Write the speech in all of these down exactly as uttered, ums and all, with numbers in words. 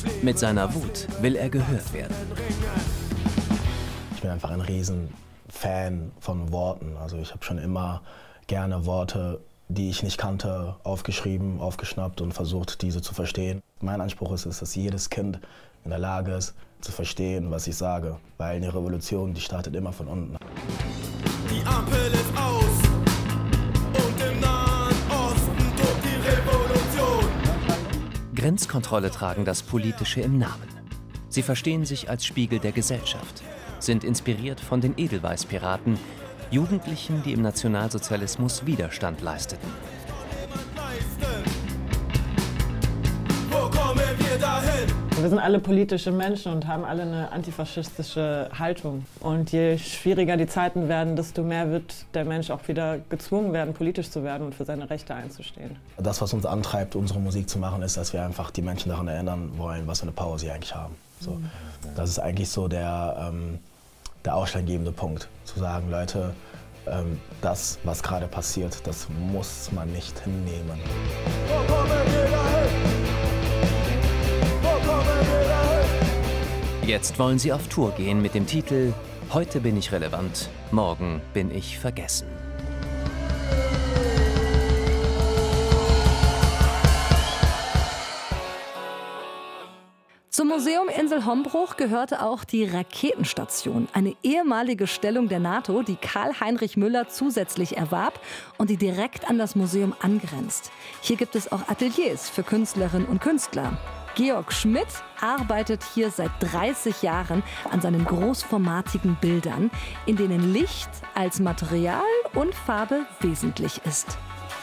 Mit seiner Wut will er gehört werden. Ich bin einfach ein Riesenfan von Worten. Also ich habe schon immer gerne Worte, die ich nicht kannte, aufgeschrieben, aufgeschnappt und versucht, diese zu verstehen. Mein Anspruch ist es, dass jedes Kind in der Lage ist, zu verstehen, was ich sage. Weil eine Revolution, die startet immer von unten. Die Ampel ist aus und im Nahen Osten tobt die Revolution. Grenzkontrolle tragen das Politische im Namen. Sie verstehen sich als Spiegel der Gesellschaft, sind inspiriert von den Edelweiß-Piraten, Jugendlichen, die im Nationalsozialismus Widerstand leisteten. Wo kommen wir dahin? Wir sind alle politische Menschen und haben alle eine antifaschistische Haltung. Und je schwieriger die Zeiten werden, desto mehr wird der Mensch auch wieder gezwungen werden, politisch zu werden und für seine Rechte einzustehen. Das, was uns antreibt, unsere Musik zu machen, ist, dass wir einfach die Menschen daran erinnern wollen, was für eine Power sie eigentlich haben. So, das ist eigentlich so der, ähm, der ausschlaggebende Punkt, zu sagen, Leute, ähm, das, was gerade passiert, das muss man nicht hinnehmen. Wo kommen wir dahin? Wo kommen wir dahin? Jetzt wollen sie auf Tour gehen mit dem Titel »Heute bin ich relevant, morgen bin ich vergessen«. Zum Museum Insel Hombruch gehörte auch die Raketenstation, eine ehemalige Stellung der NATO, die Karl-Heinrich Müller zusätzlich erwarb und die direkt an das Museum angrenzt. Hier gibt es auch Ateliers für Künstlerinnen und Künstler. Georg Schmidt arbeitet hier seit dreißig Jahren an seinen großformatigen Bildern, in denen Licht als Material und Farbe wesentlich ist.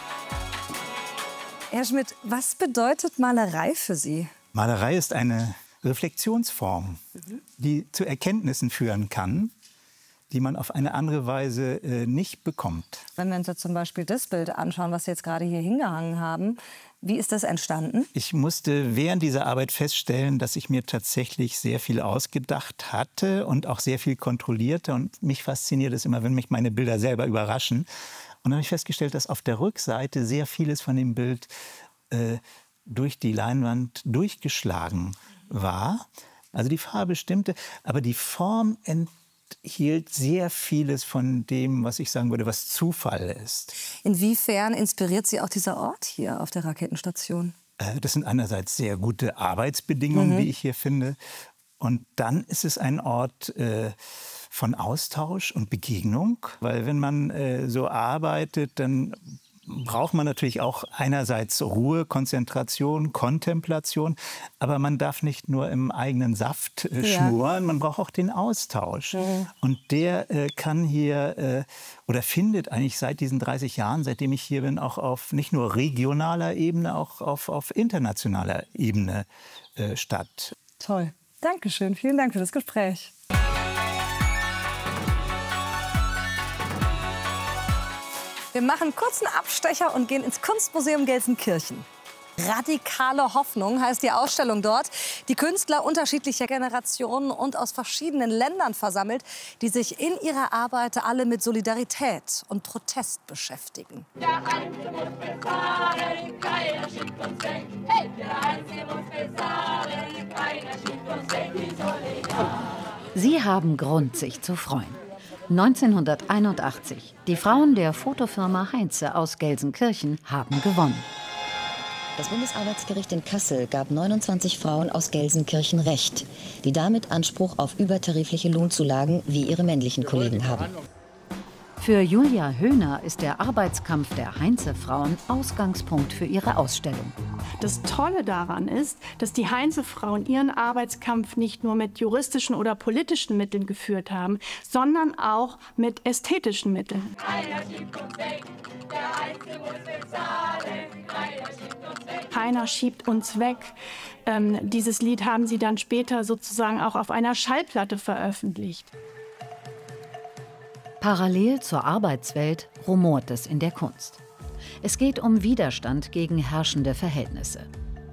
Herr Schmidt, was bedeutet Malerei für Sie? Malerei ist eine Reflexionsform, die zu Erkenntnissen führen kann, die man auf eine andere Weise äh, nicht bekommt. Wenn wir uns jetzt zum Beispiel das Bild anschauen, was Sie jetzt gerade hier hingehangen haben, wie ist das entstanden? Ich musste während dieser Arbeit feststellen, dass ich mir tatsächlich sehr viel ausgedacht hatte und auch sehr viel kontrollierte. Und mich fasziniert es immer, wenn mich meine Bilder selber überraschen. Und dann habe ich festgestellt, dass auf der Rückseite sehr vieles von dem Bild äh, durch die Leinwand durchgeschlagen war. Also die Farbe stimmte, aber die Form enthielt sehr vieles von dem, was ich sagen würde, was Zufall ist. Inwiefern inspiriert Sie auch dieser Ort hier auf der Raketenstation? Das sind einerseits sehr gute Arbeitsbedingungen, Mhm. wie ich hier finde. Und dann ist es ein Ort äh, von Austausch und Begegnung. Weil wenn man äh, so arbeitet, dann braucht man natürlich auch einerseits Ruhe, Konzentration, Kontemplation. Aber man darf nicht nur im eigenen Saft äh, Ja. schmoren, man braucht auch den Austausch. Mhm. Und der äh, kann hier äh, oder findet eigentlich seit diesen dreißig Jahren, seitdem ich hier bin, auch auf nicht nur regionaler Ebene, auch auf, auf internationaler Ebene äh, statt. Toll. Dankeschön. Vielen Dank für das Gespräch. Wir machen kurz einen Abstecher und gehen ins Kunstmuseum Gelsenkirchen. Radikale Hoffnung heißt die Ausstellung dort. Die Künstler unterschiedlicher Generationen und aus verschiedenen Ländern versammelt, die sich in ihrer Arbeit alle mit Solidarität und Protest beschäftigen. Der Einzelne muss bezahlen, keiner schickt uns weg. Hey, der Einzelne muss bezahlen, keiner schickt uns weg, die Solidar. Sie haben Grund, sich zu freuen. neunzehnhunderteinundachtzig. Die Frauen der Fotofirma Heinze aus Gelsenkirchen haben gewonnen. Das Bundesarbeitsgericht in Kassel gab neunundzwanzig Frauen aus Gelsenkirchen Recht, die damit Anspruch auf übertarifliche Lohnzulagen wie ihre männlichen Kollegen haben. Für Julia Höhner ist der Arbeitskampf der Heinze-Frauen Ausgangspunkt für ihre Ausstellung. Das Tolle daran ist, dass die Heinze-Frauen ihren Arbeitskampf nicht nur mit juristischen oder politischen Mitteln geführt haben, sondern auch mit ästhetischen Mitteln. Keiner schiebt uns weg, der Einzelne muss bezahlen, keiner schiebt uns weg. Keiner schiebt uns weg. Ähm, dieses Lied haben sie dann später sozusagen auch auf einer Schallplatte veröffentlicht. Parallel zur Arbeitswelt rumort es in der Kunst. Es geht um Widerstand gegen herrschende Verhältnisse.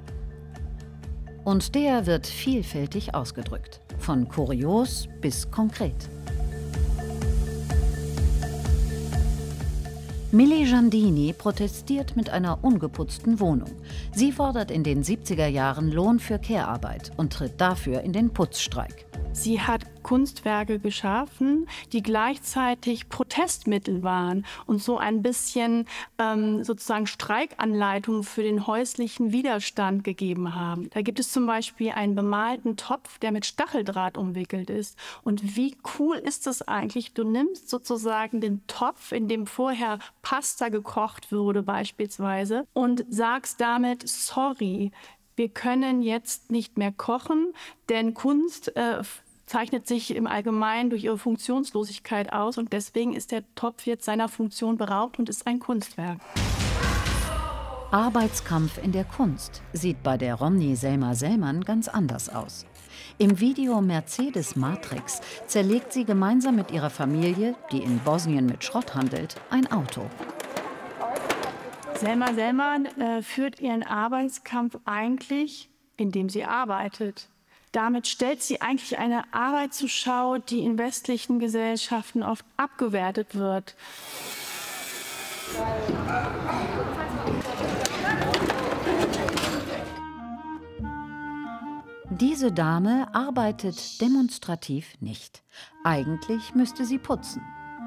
Und der wird vielfältig ausgedrückt, von kurios bis konkret. Milli Giandini protestiert mit einer ungeputzten Wohnung. Sie fordert in den siebziger Jahren Lohn für Care-Arbeit und tritt dafür in den Putzstreik. Sie hat Kunstwerke geschaffen, die gleichzeitig Protestmittel waren und so ein bisschen ähm, sozusagen Streikanleitungen für den häuslichen Widerstand gegeben haben. Da gibt es zum Beispiel einen bemalten Topf, der mit Stacheldraht umwickelt ist. Und wie cool ist das eigentlich? Du nimmst sozusagen den Topf, in dem vorher Pasta gekocht wurde beispielsweise, und sagst damit, sorry, wir können jetzt nicht mehr kochen, denn Kunst äh, zeichnet sich im Allgemeinen durch ihre Funktionslosigkeit aus und deswegen ist der Topf jetzt seiner Funktion beraubt und ist ein Kunstwerk. Arbeitskampf in der Kunst sieht bei der Romney Selma Sellmann ganz anders aus. Im Video Mercedes Matrix zerlegt sie gemeinsam mit ihrer Familie, die in Bosnien mit Schrott handelt, ein Auto. Selma Sellmann äh, führt ihren Arbeitskampf eigentlich, indem sie arbeitet. Damit stellt sie eigentlich eine Arbeit zur Schau, die in westlichen Gesellschaften oft abgewertet wird. Diese Dame arbeitet demonstrativ nicht. Eigentlich müsste sie putzen.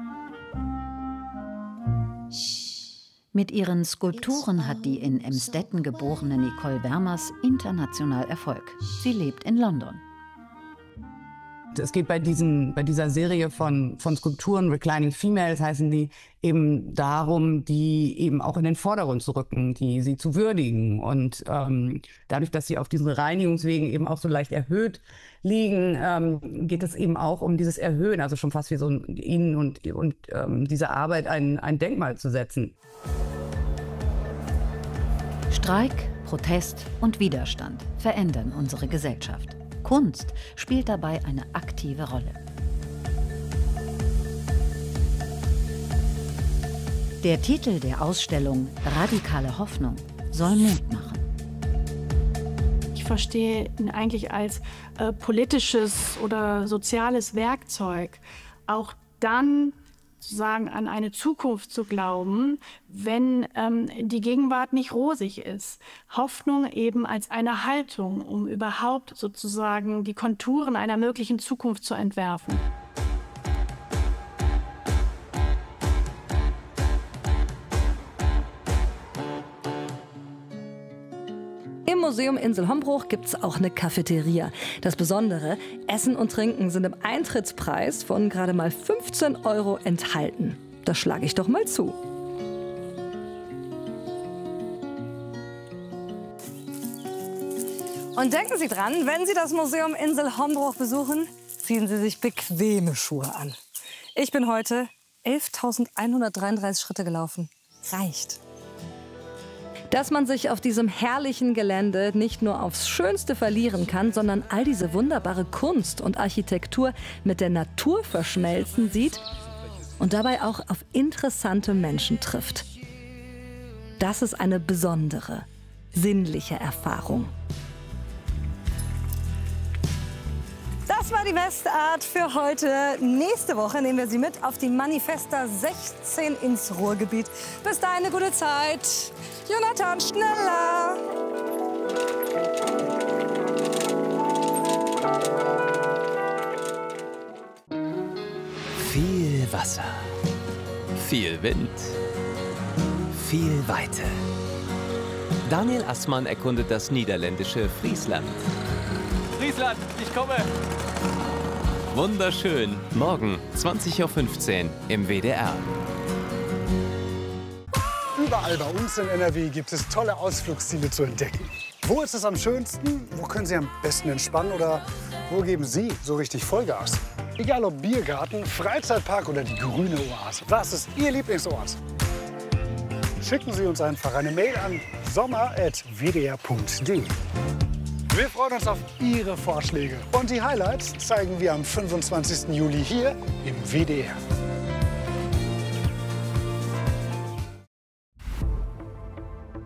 Mit ihren Skulpturen hat die in Emstetten geborene Nicole Wermers international Erfolg. Sie lebt in London. Es geht bei, diesen, bei dieser Serie von, von Skulpturen, Reclining Females heißen die, eben darum, die eben auch in den Vordergrund zu rücken, die sie zu würdigen. Und ähm, dadurch, dass sie auf diesen Reinigungswegen eben auch so leicht erhöht liegen, ähm, geht es eben auch um dieses Erhöhen, also schon fast wie so ein, ihnen und, und ähm, dieser Arbeit ein, ein Denkmal zu setzen. Streik, Protest und Widerstand verändern unsere Gesellschaft. Kunst spielt dabei eine aktive Rolle. Der Titel der Ausstellung Radikale Hoffnung soll Mut machen. Ich verstehe ihn eigentlich als äh, politisches oder soziales Werkzeug. Auch dann sozusagen an eine Zukunft zu glauben, wenn ähm, die Gegenwart nicht rosig ist. Hoffnung eben als eine Haltung, um überhaupt sozusagen die Konturen einer möglichen Zukunft zu entwerfen. Im Museum Insel Hombruch gibt es auch eine Cafeteria. Das Besondere, Essen und Trinken sind im Eintrittspreis von gerade mal fünfzehn Euro enthalten. Da schlage ich doch mal zu. Und denken Sie dran, wenn Sie das Museum Insel Hombruch besuchen, ziehen Sie sich bequeme Schuhe an. Ich bin heute elftausendeinhundertdreiunddreißig Schritte gelaufen. Reicht. Dass man sich auf diesem herrlichen Gelände nicht nur aufs Schönste verlieren kann, sondern all diese wunderbare Kunst und Architektur mit der Natur verschmelzen sieht und dabei auch auf interessante Menschen trifft. Das ist eine besondere, sinnliche Erfahrung. Das war die Westart für heute. Nächste Woche nehmen wir Sie mit auf die Manifesta sechzehn ins Ruhrgebiet. Bis dahin eine gute Zeit. Jonathan, schneller! Viel Wasser, viel Wind, viel Weite. Daniel Assmann erkundet das niederländische Friesland. Friesland, ich komme! Wunderschön. Morgen zwanzig Uhr fünfzehn im W D R. Überall bei uns in N R W gibt es tolle Ausflugsziele zu entdecken. Wo ist es am schönsten? Wo können Sie am besten entspannen? Oder wo geben Sie so richtig Vollgas? Egal ob Biergarten, Freizeitpark oder die grüne Oase. Was ist Ihr Lieblingsort? Schicken Sie uns einfach eine Mail an sommer at w d r punkt d e. Wir freuen uns auf Ihre Vorschläge. Und die Highlights zeigen wir am fünfundzwanzigsten Juli hier im W D R.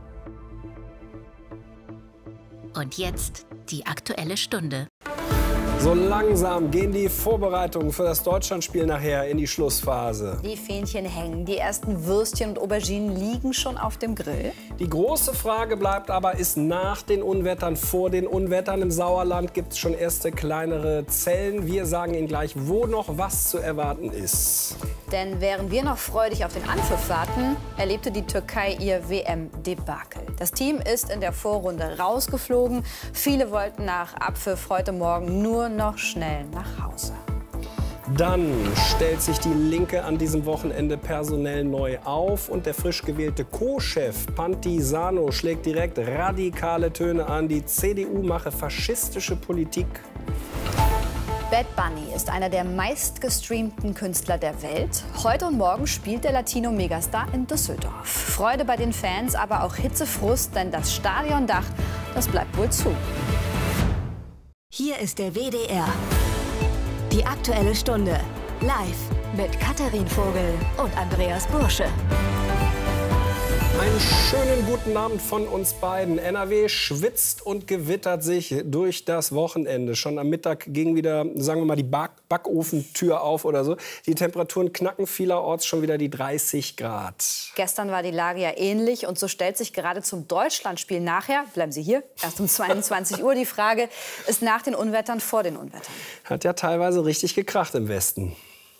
Und jetzt die Aktuelle Stunde. So langsam gehen die Vorbereitungen für das Deutschlandspiel nachher in die Schlussphase. Die Fähnchen hängen, die ersten Würstchen und Auberginen liegen schon auf dem Grill. Die große Frage bleibt aber, ist nach den Unwettern, vor den Unwettern im Sauerland gibt es schon erste kleinere Zellen. Wir sagen Ihnen gleich, wo noch was zu erwarten ist. Denn während wir noch freudig auf den Anpfiff warten, erlebte die Türkei ihr W M-Debakel. Das Team ist in der Vorrunde rausgeflogen. Viele wollten nach Abpfiff heute Morgen nur noch schnell nach Hause. Dann stellt sich die Linke an diesem Wochenende personell neu auf. Und der frisch gewählte Co-Chef Pantisano schlägt direkt radikale Töne an. Die C D U mache faschistische Politik. Bad Bunny ist einer der meistgestreamten Künstler der Welt. Heute und morgen spielt der Latino-Megastar in Düsseldorf. Freude bei den Fans, aber auch Hitzefrust, denn das Stadiondach, das bleibt wohl zu. Hier ist der W D R. Die Aktuelle Stunde. Live mit Katharin Vogel und Andreas Bursche. Einen schönen guten Abend von uns beiden. N R W schwitzt und gewittert sich durch das Wochenende. Schon am Mittag ging wieder, sagen wir mal, die Back Backofentür auf oder so. Die Temperaturen knacken vielerorts schon wieder die dreißig Grad. Gestern war die Lage ja ähnlich und so stellt sich gerade zum Deutschlandspiel nachher, bleiben Sie hier, erst um zweiundzwanzig Uhr die Frage, ist nach den Unwettern vor den Unwettern? Hat ja teilweise richtig gekracht im Westen.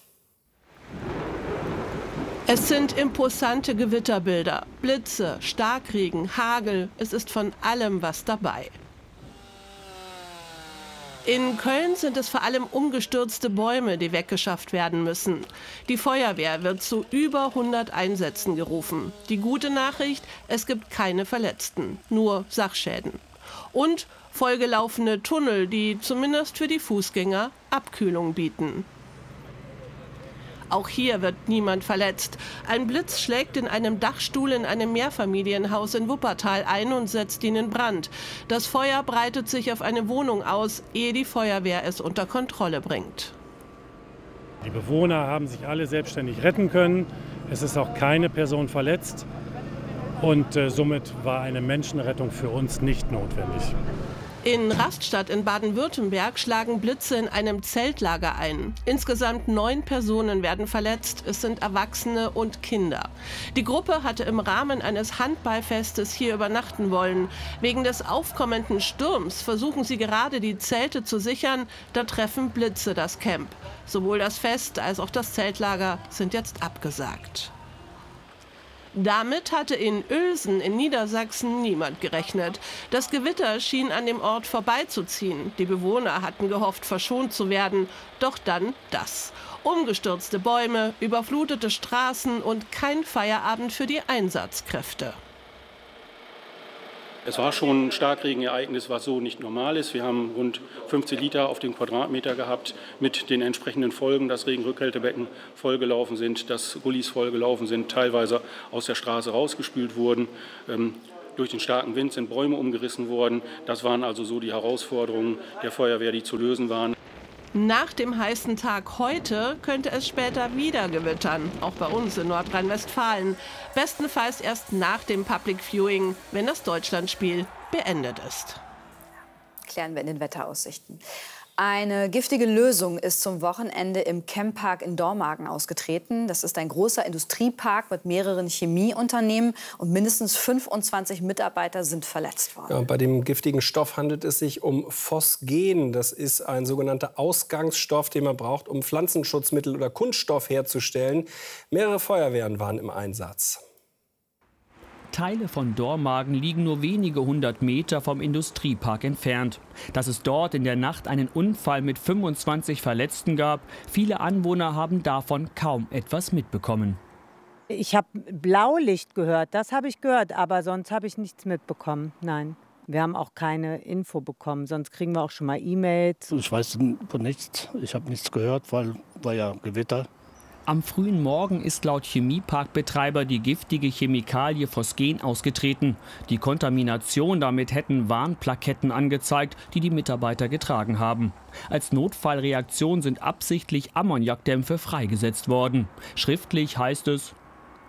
Es sind imposante Gewitterbilder, Blitze, Starkregen, Hagel, es ist von allem was dabei. In Köln sind es vor allem umgestürzte Bäume, die weggeschafft werden müssen. Die Feuerwehr wird zu über hundert Einsätzen gerufen. Die gute Nachricht, es gibt keine Verletzten, nur Sachschäden. Und vollgelaufene Tunnel, die zumindest für die Fußgänger Abkühlung bieten. Auch hier wird niemand verletzt. Ein Blitz schlägt in einem Dachstuhl in einem Mehrfamilienhaus in Wuppertal ein und setzt ihn in Brand. Das Feuer breitet sich auf eine Wohnung aus, ehe die Feuerwehr es unter Kontrolle bringt. Die Bewohner haben sich alle selbstständig retten können. Es ist auch keine Person verletzt. Und äh, somit war eine Menschenrettung für uns nicht notwendig. In Rastatt in Baden-Württemberg schlagen Blitze in einem Zeltlager ein. Insgesamt neun Personen werden verletzt. Es sind Erwachsene und Kinder. Die Gruppe hatte im Rahmen eines Handballfestes hier übernachten wollen. Wegen des aufkommenden Sturms versuchen sie gerade, die Zelte zu sichern. Da treffen Blitze das Camp. Sowohl das Fest als auch das Zeltlager sind jetzt abgesagt. Damit hatte in Uelsen in Niedersachsen niemand gerechnet. Das Gewitter schien an dem Ort vorbeizuziehen. Die Bewohner hatten gehofft, verschont zu werden. Doch dann das. Umgestürzte Bäume, überflutete Straßen und kein Feierabend für die Einsatzkräfte. Es war schon ein Starkregenereignis, was so nicht normal ist. Wir haben rund fünfzehn Liter auf den Quadratmeter gehabt mit den entsprechenden Folgen, dass Regenrückhaltebecken vollgelaufen sind, dass Gullis vollgelaufen sind, teilweise aus der Straße rausgespült wurden. Ähm, durch den starken Wind sind Bäume umgerissen worden. Das waren also so die Herausforderungen der Feuerwehr, die zu lösen waren. Nach dem heißen Tag heute könnte es später wieder gewittern, auch bei uns in Nordrhein-Westfalen. Bestenfalls erst nach dem Public Viewing, wenn das Deutschlandspiel beendet ist. Klären wir in den Wetteraussichten. Eine giftige Lösung ist zum Wochenende im Chempark in Dormagen ausgetreten. Das ist ein großer Industriepark mit mehreren Chemieunternehmen und mindestens fünfundzwanzig Mitarbeiter sind verletzt worden. Ja, bei dem giftigen Stoff handelt es sich um Phosgen. Das ist ein sogenannter Ausgangsstoff, den man braucht, um Pflanzenschutzmittel oder Kunststoff herzustellen. Mehrere Feuerwehren waren im Einsatz. Teile von Dormagen liegen nur wenige hundert Meter vom Industriepark entfernt. Dass es dort in der Nacht einen Unfall mit fünfundzwanzig Verletzten gab, viele Anwohner haben davon kaum etwas mitbekommen. Ich habe Blaulicht gehört, das habe ich gehört, aber sonst habe ich nichts mitbekommen, nein. Wir haben auch keine Info bekommen, sonst kriegen wir auch schon mal E-Mails. Ich weiß von nichts, ich habe nichts gehört, weil war ja Gewitter. Am frühen Morgen ist laut Chemieparkbetreiber die giftige Chemikalie Phosgen ausgetreten. Die Kontamination damit hätten Warnplaketten angezeigt, die die Mitarbeiter getragen haben. Als Notfallreaktion sind absichtlich Ammoniakdämpfe freigesetzt worden. Schriftlich heißt es: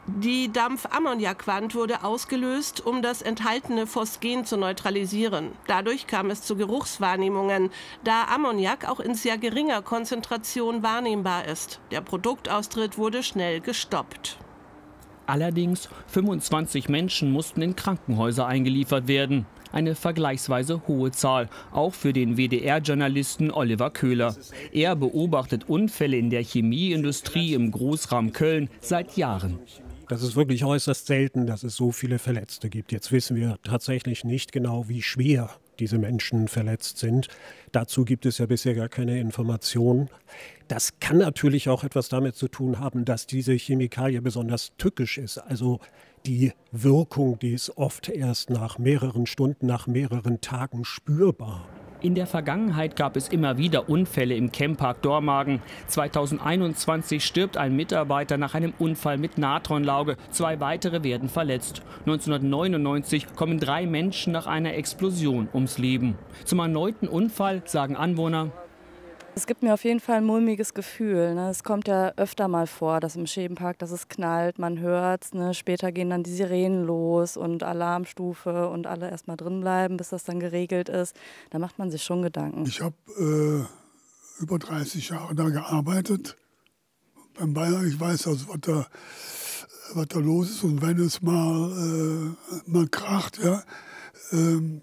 Die Dampfammoniakwand wurde ausgelöst, um das enthaltene Phosgen zu neutralisieren. Dadurch kam es zu Geruchswahrnehmungen, da Ammoniak auch in sehr geringer Konzentration wahrnehmbar ist. Der Produktaustritt wurde schnell gestoppt. Allerdings, fünfundzwanzig Menschen mussten in Krankenhäuser eingeliefert werden. Eine vergleichsweise hohe Zahl, auch für den W D R-Journalisten Oliver Köhler. Er beobachtet Unfälle in der Chemieindustrie im Großraum Köln seit Jahren. Das ist wirklich äußerst selten, dass es so viele Verletzte gibt. Jetzt wissen wir tatsächlich nicht genau, wie schwer diese Menschen verletzt sind. Dazu gibt es ja bisher gar keine Informationen. Das kann natürlich auch etwas damit zu tun haben, dass diese Chemikalie besonders tückisch ist. Also die Wirkung, die ist oft erst nach mehreren Stunden, nach mehreren Tagen spürbar. In der Vergangenheit gab es immer wieder Unfälle im Chempark Dormagen. zweitausendeinundzwanzig stirbt ein Mitarbeiter nach einem Unfall mit Natronlauge. Zwei weitere werden verletzt. neunzehnhundertneunundneunzig kommen drei Menschen nach einer Explosion ums Leben. Zum erneuten Unfall sagen Anwohner: Es gibt mir auf jeden Fall ein mulmiges Gefühl. Ne? Es kommt ja öfter mal vor, dass im Schebenpark, dass es knallt, man hört es. Ne? Später gehen dann die Sirenen los und Alarmstufe und alle erst mal drin bleiben, bis das dann geregelt ist. Da macht man sich schon Gedanken. Ich habe äh, über dreißig Jahre da gearbeitet beim Bayer. Ich weiß also, was da, was da los ist. Und wenn es mal, äh, mal kracht, ja, ähm,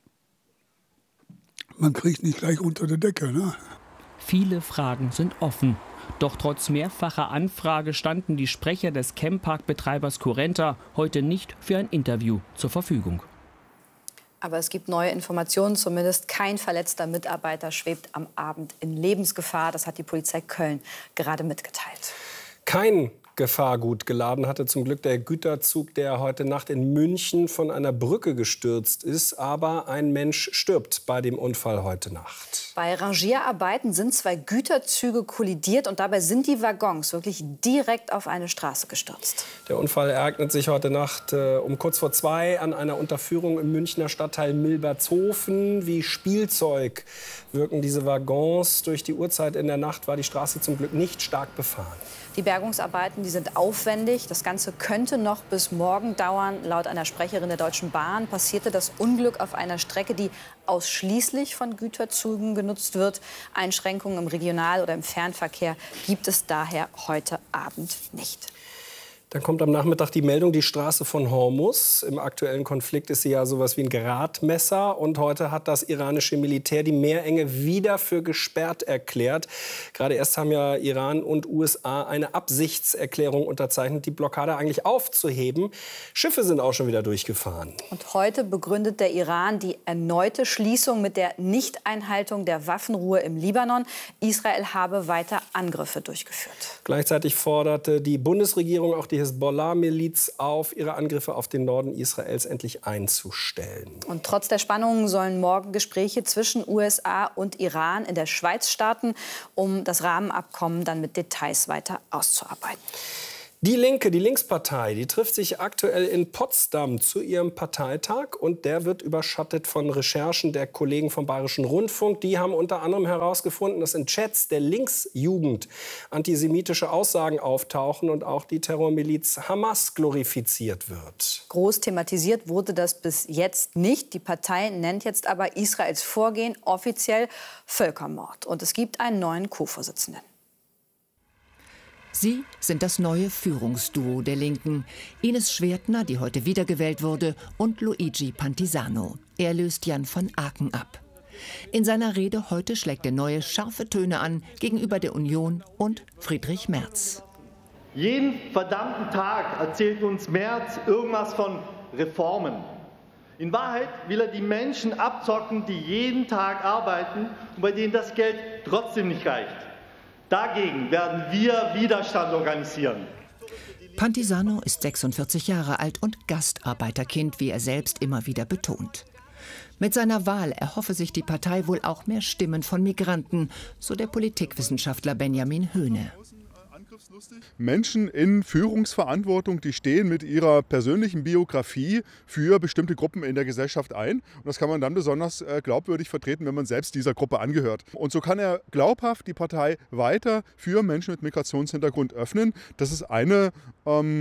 man kriegt nicht gleich unter der Decke, ne? Viele Fragen sind offen. Doch trotz mehrfacher Anfrage standen die Sprecher des Chempark-Betreibers Currenta heute nicht für ein Interview zur Verfügung. Aber es gibt neue Informationen, zumindest kein verletzter Mitarbeiter schwebt am Abend in Lebensgefahr. Das hat die Polizei Köln gerade mitgeteilt. Kein Gefahrgut geladen hatte zum Glück der Güterzug, der heute Nacht in München von einer Brücke gestürzt ist. Aber ein Mensch stirbt bei dem Unfall heute Nacht. Bei Rangierarbeiten sind zwei Güterzüge kollidiert und dabei sind die Waggons wirklich direkt auf eine Straße gestürzt. Der Unfall ereignet sich heute Nacht äh, um kurz vor zwei an einer Unterführung im Münchner Stadtteil Milbertshofen. Wie Spielzeug wirken diese Waggons. Durch die Uhrzeit in der Nacht war die Straße zum Glück nicht stark befahren. Die Bergungsarbeiten, die sind aufwendig. Das Ganze könnte noch bis morgen dauern. Laut einer Sprecherin der Deutschen Bahn passierte das Unglück auf einer Strecke, die ausschließlich von Güterzügen genutzt wird. Einschränkungen im Regional- oder im Fernverkehr gibt es daher heute Abend nicht. Dann kommt am Nachmittag die Meldung, die Straße von Hormus. Im aktuellen Konflikt ist sie ja sowas wie ein Gradmesser. Und heute hat das iranische Militär die Meerenge wieder für gesperrt erklärt. Gerade erst haben ja Iran und U S A eine Absichtserklärung unterzeichnet, die Blockade eigentlich aufzuheben. Schiffe sind auch schon wieder durchgefahren. Und heute begründet der Iran die erneute Schließung mit der Nichteinhaltung der Waffenruhe im Libanon. Israel habe weiter Angriffe durchgeführt. Gleichzeitig forderte die Bundesregierung auch die Hezbollah-Miliz auf, ihre Angriffe auf den Norden Israels endlich einzustellen. Und trotz der Spannungen sollen morgen Gespräche zwischen U S A und Iran in der Schweiz starten, um das Rahmenabkommen dann mit Details weiter auszuarbeiten. Die Linke, die Linkspartei, die trifft sich aktuell in Potsdam zu ihrem Parteitag. Und der wird überschattet von Recherchen der Kollegen vom Bayerischen Rundfunk. Die haben unter anderem herausgefunden, dass in Chats der Linksjugend antisemitische Aussagen auftauchen und auch die Terrormiliz Hamas glorifiziert wird. Groß thematisiert wurde das bis jetzt nicht. Die Partei nennt jetzt aber Israels Vorgehen offiziell Völkermord. Und es gibt einen neuen Co-Vorsitzenden. Sie sind das neue Führungsduo der Linken. Ines Schwertner, die heute wiedergewählt wurde, und Luigi Pantisano. Er löst Jan von Aken ab. In seiner Rede heute schlägt der Neue scharfe Töne an gegenüber der Union und Friedrich Merz. Jeden verdammten Tag erzählt uns Merz irgendwas von Reformen. In Wahrheit will er die Menschen abzocken, die jeden Tag arbeiten und bei denen das Geld trotzdem nicht reicht. Dagegen werden wir Widerstand organisieren. Pantisano ist sechsundvierzig Jahre alt und Gastarbeiterkind, wie er selbst immer wieder betont. Mit seiner Wahl erhoffe sich die Partei wohl auch mehr Stimmen von Migranten, so der Politikwissenschaftler Benjamin Höhne. Menschen in Führungsverantwortung, die stehen mit ihrer persönlichen Biografie für bestimmte Gruppen in der Gesellschaft ein. Und das kann man dann besonders äh, glaubwürdig vertreten, wenn man selbst dieser Gruppe angehört. Und so kann er glaubhaft die Partei weiter für Menschen mit Migrationshintergrund öffnen. Das ist eine ähm,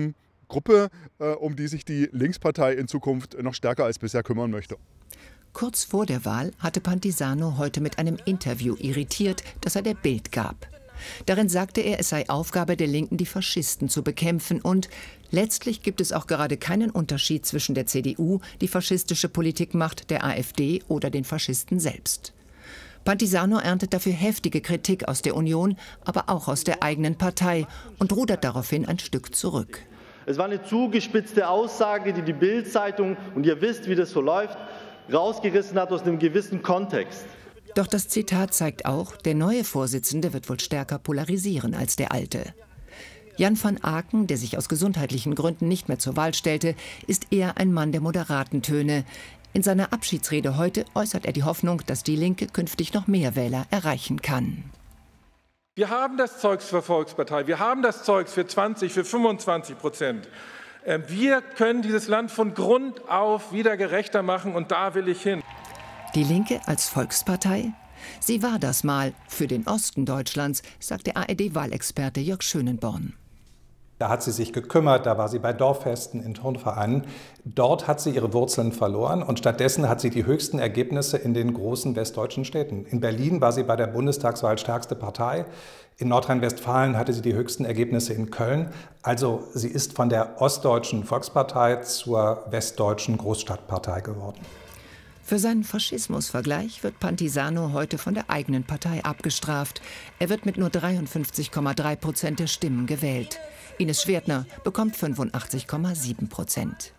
Gruppe, um die sich die Linkspartei in Zukunft noch stärker als bisher kümmern möchte. Kurz vor der Wahl hatte Pantisano heute mit einem Interview irritiert, das er der Bild gab. Darin sagte er, es sei Aufgabe der Linken, die Faschisten zu bekämpfen und letztlich gibt es auch gerade keinen Unterschied zwischen der C D U, die faschistische Politik macht, der AfD oder den Faschisten selbst. Pantisano erntet dafür heftige Kritik aus der Union, aber auch aus der eigenen Partei und rudert daraufhin ein Stück zurück. Es war eine zugespitzte Aussage, die die Bild-Zeitung, und ihr wisst, wie das so läuft, rausgerissen hat aus einem gewissen Kontext. Doch das Zitat zeigt auch, der neue Vorsitzende wird wohl stärker polarisieren als der alte. Jan van Aken, der sich aus gesundheitlichen Gründen nicht mehr zur Wahl stellte, ist eher ein Mann der moderaten Töne. In seiner Abschiedsrede heute äußert er die Hoffnung, dass die Linke künftig noch mehr Wähler erreichen kann. Wir haben das Zeugs für Volkspartei, wir haben das Zeugs für zwanzig, für fünfundzwanzig Prozent. Wir können dieses Land von Grund auf wieder gerechter machen und da will ich hin. Die Linke als Volkspartei? Sie war das mal für den Osten Deutschlands, sagt der A R D-Wahlexperte Jörg Schönenborn. Da hat sie sich gekümmert, da war sie bei Dorffesten, in Turnvereinen. Dort hat sie ihre Wurzeln verloren und stattdessen hat sie die höchsten Ergebnisse in den großen westdeutschen Städten. In Berlin war sie bei der Bundestagswahl stärkste Partei. In Nordrhein-Westfalen hatte sie die höchsten Ergebnisse in Köln. Also sie ist von der ostdeutschen Volkspartei zur westdeutschen Großstadtpartei geworden. Für seinen Faschismusvergleich wird Pantisano heute von der eigenen Partei abgestraft. Er wird mit nur dreiundfünfzig Komma drei Prozent der Stimmen gewählt. Ines Schwertner bekommt fünfundachtzig Komma sieben Prozent.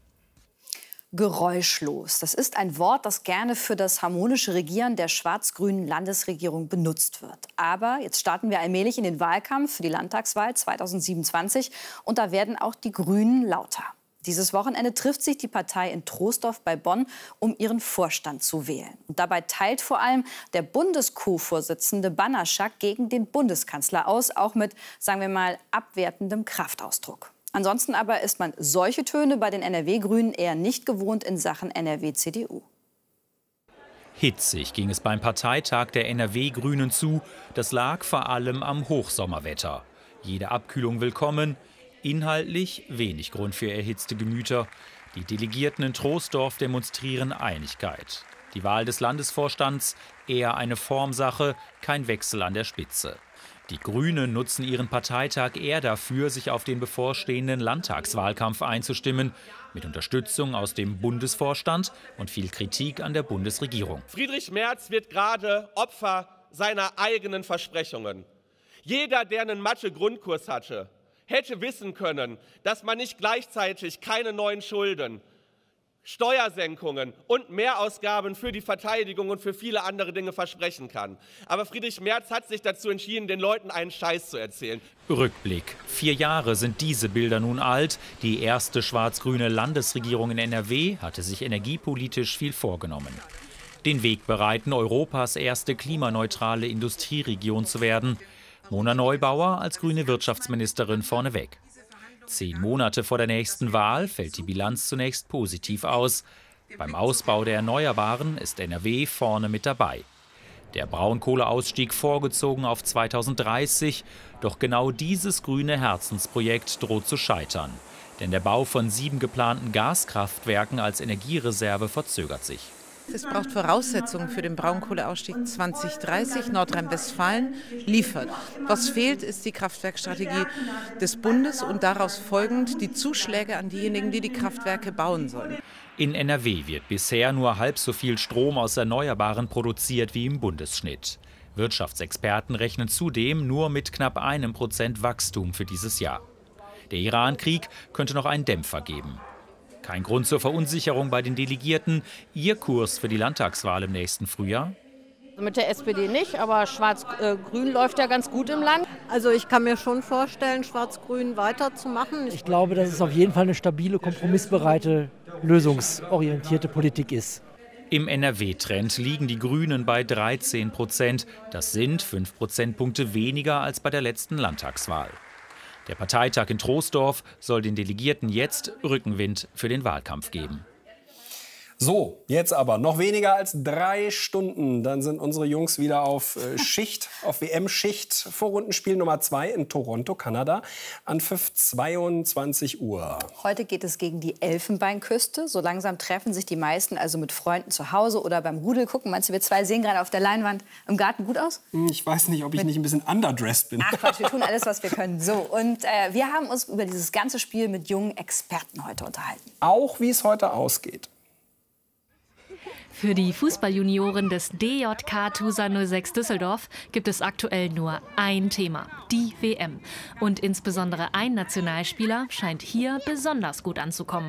Geräuschlos. Das ist ein Wort, das gerne für das harmonische Regieren der schwarz-grünen Landesregierung benutzt wird. Aber jetzt starten wir allmählich in den Wahlkampf für die Landtagswahl zweitausendsiebenundzwanzig und da werden auch die Grünen lauter. Dieses Wochenende trifft sich die Partei in Troisdorf bei Bonn, um ihren Vorstand zu wählen. Und dabei teilt vor allem der Bundes-Co-Vorsitzende Banaszak gegen den Bundeskanzler aus, auch mit, sagen wir mal, abwertendem Kraftausdruck. Ansonsten aber ist man solche Töne bei den N R W-Grünen eher nicht gewohnt in Sachen N R W-C D U. Hitzig ging es beim Parteitag der N R W-Grünen zu. Das lag vor allem am Hochsommerwetter. Jede Abkühlung willkommen. Inhaltlich wenig Grund für erhitzte Gemüter. Die Delegierten in Troisdorf demonstrieren Einigkeit. Die Wahl des Landesvorstands eher eine Formsache, kein Wechsel an der Spitze. Die Grünen nutzen ihren Parteitag eher dafür, sich auf den bevorstehenden Landtagswahlkampf einzustimmen, mit Unterstützung aus dem Bundesvorstand und viel Kritik an der Bundesregierung. Friedrich Merz wird gerade Opfer seiner eigenen Versprechungen. Jeder, der einen Mathe-Grundkurs hatte, hätte wissen können, dass man nicht gleichzeitig keine neuen Schulden, Steuersenkungen und Mehrausgaben für die Verteidigung und für viele andere Dinge versprechen kann. Aber Friedrich Merz hat sich dazu entschieden, den Leuten einen Scheiß zu erzählen. Rückblick. Vier Jahre sind diese Bilder nun alt. Die erste schwarz-grüne Landesregierung in N R W hatte sich energiepolitisch viel vorgenommen. Den Weg bereiten, Europas erste klimaneutrale Industrieregion zu werden. Mona Neubauer als grüne Wirtschaftsministerin vorneweg. Zehn Monate vor der nächsten Wahl fällt die Bilanz zunächst positiv aus. Beim Ausbau der Erneuerbaren ist N R W vorne mit dabei. Der Braunkohleausstieg vorgezogen auf zweitausenddreißig. Doch genau dieses grüne Herzensprojekt droht zu scheitern. Denn der Bau von sieben geplanten Gaskraftwerken als Energiereserve verzögert sich. Es braucht Voraussetzungen für den Braunkohleausstieg zwanzig dreißig. Nordrhein-Westfalen liefert. Was fehlt, ist die Kraftwerkstrategie des Bundes und daraus folgend die Zuschläge an diejenigen, die die Kraftwerke bauen sollen. In N R W wird bisher nur halb so viel Strom aus Erneuerbaren produziert wie im Bundesschnitt. Wirtschaftsexperten rechnen zudem nur mit knapp einem Prozent Wachstum für dieses Jahr. Der Iran-Krieg könnte noch einen Dämpfer geben. Kein Grund zur Verunsicherung bei den Delegierten. Ihr Kurs für die Landtagswahl im nächsten Frühjahr? Mit der S P D nicht, aber Schwarz-Grün läuft ja ganz gut im Land. Also ich kann mir schon vorstellen, Schwarz-Grün weiterzumachen. Ich glaube, dass es auf jeden Fall eine stabile, kompromissbereite, lösungsorientierte Politik ist. Im N R W-Trend liegen die Grünen bei dreizehn Prozent. Das sind fünf Prozentpunkte weniger als bei der letzten Landtagswahl. Der Parteitag in Troisdorf soll den Delegierten jetzt Rückenwind für den Wahlkampf geben. So, jetzt aber noch weniger als drei Stunden. Dann sind unsere Jungs wieder auf äh, Schicht, auf W M-Schicht. Vorrundenspiel Nummer zwei in Toronto, Kanada. Anpfiff zweiundzwanzig Uhr. Heute geht es gegen die Elfenbeinküste. So langsam treffen sich die meisten also mit Freunden zu Hause oder beim Rudel gucken. Meinst du, wir zwei sehen gerade auf der Leinwand im Garten gut aus? Ich weiß nicht, ob ich nicht ein bisschen underdressed bin. Ach Quatsch, wir tun alles, was wir können. So, und äh, wir haben uns über dieses ganze Spiel mit jungen Experten heute unterhalten. Auch wie es heute ausgeht. Für die Fußballjunioren des D J K Tusa null sechs Düsseldorf gibt es aktuell nur ein Thema, die W M. Und insbesondere ein Nationalspieler scheint hier besonders gut anzukommen.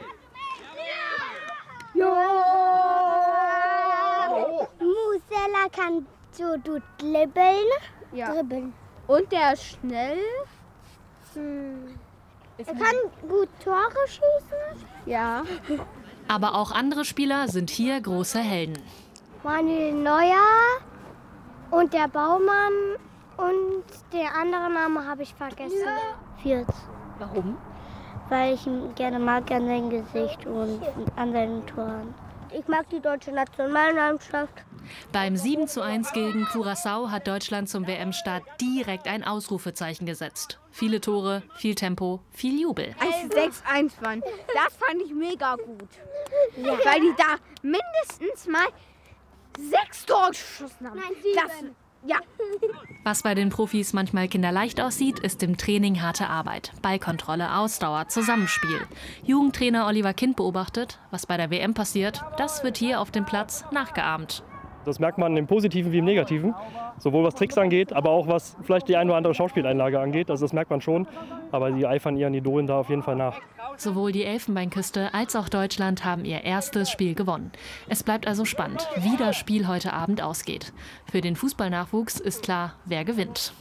Musella kann so gut dribbeln. Ja. dribbeln. Und der ist schnell. Hm. Er kann gut Tore schießen. Ja. Aber auch andere Spieler sind hier große Helden. Manuel Neuer und der Baumann und der andere Name habe ich vergessen. Fürth. Warum? Weil ich ihn gerne mag an seinem Gesicht und an seinen Toren. Ich mag die deutsche Nationalmannschaft. Beim sieben zu eins gegen Curaçao hat Deutschland zum W M-Start direkt ein Ausrufezeichen gesetzt. Viele Tore, viel Tempo, viel Jubel. Als sechs eins waren. Das fand ich mega gut. Ja. Weil die da mindestens mal sechs Tore geschossen haben. Nein, sieben. Das, ja. Was bei den Profis manchmal kinderleicht aussieht, ist im Training harte Arbeit. Ballkontrolle, Ausdauer, Zusammenspiel. Jugendtrainer Oliver Kind beobachtet, was bei der W M passiert, das wird hier auf dem Platz nachgeahmt. Das merkt man im Positiven wie im Negativen, sowohl was Tricks angeht, aber auch was vielleicht die eine oder andere Schauspieleinlage angeht. Also das merkt man schon, aber die eifern ihren Idolen da auf jeden Fall nach. Sowohl die Elfenbeinküste als auch Deutschland haben ihr erstes Spiel gewonnen. Es bleibt also spannend, wie das Spiel heute Abend ausgeht. Für den Fußballnachwuchs ist klar, wer gewinnt.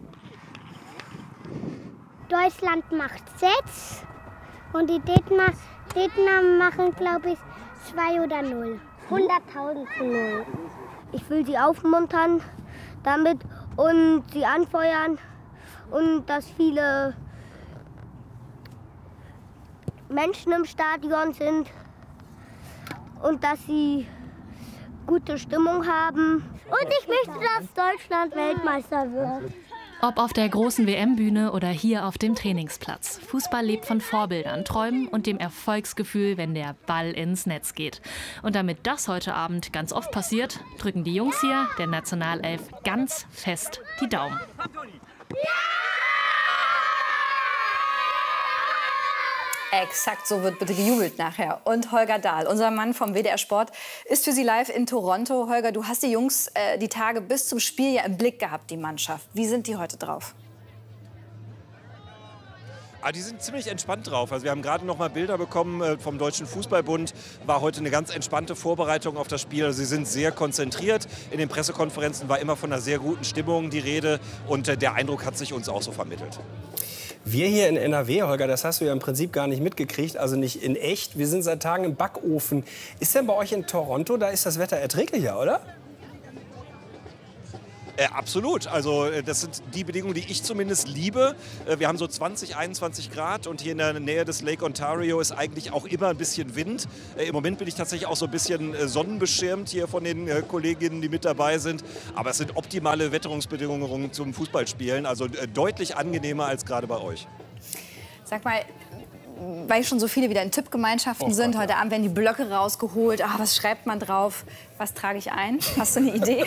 Deutschland macht sechs und die Dänemark machen, glaube ich, zwei oder null. hunderttausend zu null. Ich will sie aufmuntern damit und sie anfeuern und dass viele Menschen im Stadion sind und dass sie gute Stimmung haben. Und ich möchte, dass Deutschland Weltmeister wird. Ob auf der großen W M-Bühne oder hier auf dem Trainingsplatz. Fußball lebt von Vorbildern, Träumen und dem Erfolgsgefühl, wenn der Ball ins Netz geht. Und damit das heute Abend ganz oft passiert, drücken die Jungs hier, der Nationalelf, ganz fest die Daumen. Exakt so wird bitte gejubelt nachher. Und Holger Dahl, unser Mann vom W D R Sport, ist für Sie live in Toronto. Holger, du hast die Jungs äh, die Tage bis zum Spiel ja im Blick gehabt, die Mannschaft. Wie sind die heute drauf? Ah, die sind ziemlich entspannt drauf. Also wir haben gerade noch mal Bilder bekommen äh, vom Deutschen Fußballbund. War heute eine ganz entspannte Vorbereitung auf das Spiel. Also sie sind sehr konzentriert. In den Pressekonferenzen war immer von einer sehr guten Stimmung die Rede. Und äh, der Eindruck hat sich uns auch so vermittelt. Wir hier in N R W, Holger, das hast du ja im Prinzip gar nicht mitgekriegt, also nicht in echt. Wir sind seit Tagen im Backofen. Ist denn bei euch in Toronto, da ist das Wetter erträglicher, oder? Äh, absolut. Also äh, das sind die Bedingungen, die ich zumindest liebe. Äh, wir haben so zwanzig, einundzwanzig Grad und hier in der Nähe des Lake Ontario ist eigentlich auch immer ein bisschen Wind. Äh, Im Moment bin ich tatsächlich auch so ein bisschen äh, sonnenbeschirmt hier von den äh, Kolleginnen, die mit dabei sind. Aber es sind optimale Wetterungsbedingungen zum Fußballspielen, also äh, deutlich angenehmer als gerade bei euch. Sag mal, weil schon so viele wieder in Tippgemeinschaften oh, sind, Gott, heute ja. Abend werden die Blöcke rausgeholt. Ah, was schreibt man drauf? Was trage ich ein? Hast du eine Idee?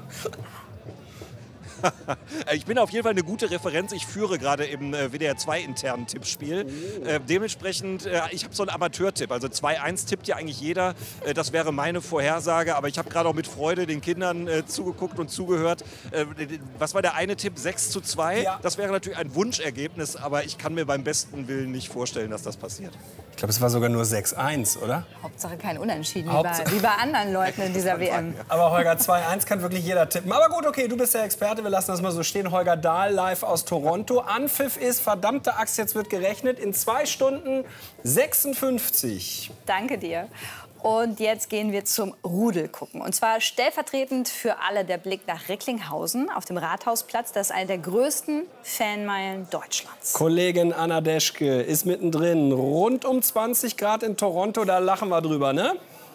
Ich bin auf jeden Fall eine gute Referenz. Ich führe gerade im W D R zwei internen Tippspiel. Oh. Äh, dementsprechend, äh, ich habe so einen Amateurtipp. Also zwei eins tippt ja eigentlich jeder. Äh, das wäre meine Vorhersage. Aber ich habe gerade auch mit Freude den Kindern äh, zugeguckt und zugehört. Äh, was war der eine Tipp? sechs zu zwei? Ja. Das wäre natürlich ein Wunschergebnis. Aber ich kann mir beim besten Willen nicht vorstellen, dass das passiert. Ich glaube, es war sogar nur sechs eins, oder? Hauptsache kein Unentschieden, wie bei, wie bei anderen Leuten in dieser W M. Aber Holger, zwei eins kann wirklich jeder tippen. Aber gut, okay, du bist der Experte. Wir lassen das mal so stehen. Holger Dahl live aus Toronto. Anpfiff ist, verdammte Axt, jetzt wird gerechnet, in zwei Stunden sechsundfünfzig. Danke dir. Und jetzt gehen wir zum Rudel gucken. Und zwar stellvertretend für alle der Blick nach Recklinghausen auf dem Rathausplatz. Das ist eine der größten Fanmeilen Deutschlands. Kollegin Anna Deschke ist mittendrin. Rund um zwanzig Grad in Toronto, da lachen wir drüber, ne?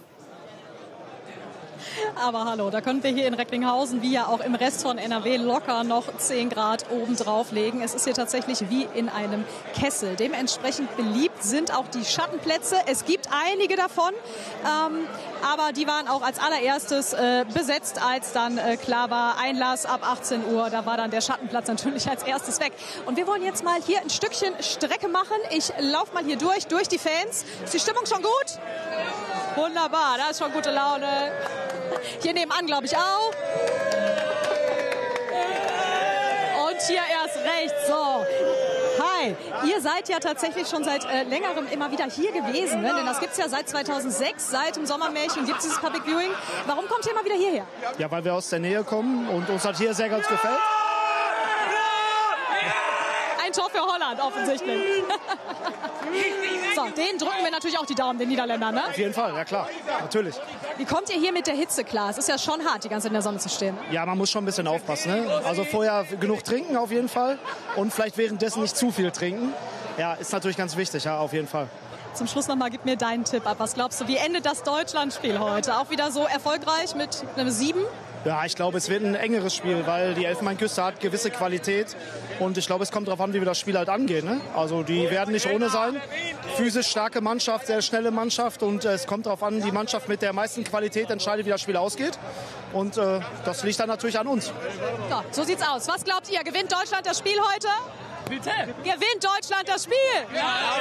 Aber hallo, da können wir hier in Recklinghausen, wie ja auch im Rest von N R W, locker noch zehn Grad oben drauf legen. Es ist hier tatsächlich wie in einem Kessel. Dementsprechend beliebt sind auch die Schattenplätze. Es gibt einige davon, ähm, aber die waren auch als allererstes äh, besetzt, als dann äh, klar war, Einlass ab achtzehn Uhr. Da war dann der Schattenplatz natürlich als erstes weg. Und wir wollen jetzt mal hier ein Stückchen Strecke machen. Ich laufe mal hier durch, durch die Fans. Ist die Stimmung schon gut? Wunderbar, da ist schon gute Laune. Hier nebenan, glaube ich, auch. Und hier erst rechts, so. Hi, ihr seid ja tatsächlich schon seit äh, längerem immer wieder hier gewesen, ne? Denn das gibt es ja seit zweitausendsechs, seit dem Sommermärchen gibt es dieses Public Viewing. Warum kommt ihr immer wieder hierher? Ja, weil wir aus der Nähe kommen und uns halt hier sehr ganz gefällt. Ein Tor für Holland offensichtlich. So, denen drücken wir natürlich auch die Daumen, den Niederländern, ne? Auf jeden Fall, ja klar, natürlich. Wie kommt ihr hier mit der Hitze klar? Es ist ja schon hart, die ganze Zeit in der Sonne zu stehen. Ja, man muss schon ein bisschen aufpassen, ne? Also vorher genug trinken auf jeden Fall und vielleicht währenddessen nicht zu viel trinken. Ja, ist natürlich ganz wichtig, ja, auf jeden Fall. Zum Schluss noch mal, gib mir deinen Tipp ab. Was glaubst du, wie endet das Deutschlandspiel heute? Auch wieder so erfolgreich mit einem sieben? Ja, ich glaube, es wird ein engeres Spiel, weil die Elfenbeinküste hat gewisse Qualität. Und ich glaube, es kommt darauf an, wie wir das Spiel halt angehen, ne? Also die werden nicht ohne sein. Physisch starke Mannschaft, sehr schnelle Mannschaft. Und äh, es kommt darauf an, die Mannschaft mit der meisten Qualität entscheidet, wie das Spiel ausgeht. Und äh, das liegt dann natürlich an uns. So, so sieht's aus. Was glaubt ihr? Gewinnt Deutschland das Spiel heute? Bitte? Gewinnt Deutschland das Spiel? Ja,